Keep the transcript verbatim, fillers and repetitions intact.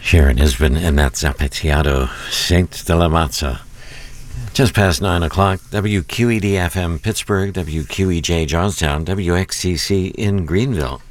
Sharon Isbin and that Zapatiado, Saint de la Mazza. Just past nine o'clock, W Q E D F M Pittsburgh, W Q E J Johnstown, W X C C in Greenville.